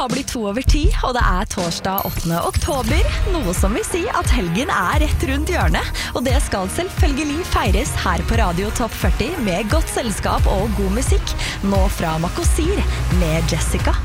har blitt 9:02, og det er torsdag 8. oktober, noe som vil si at helgen er rett rundt hjørnet, og det skal selvfølgelig feires her på Radio Top 40 med godt selskap og god musikk, nå fra Makosir med Jessica.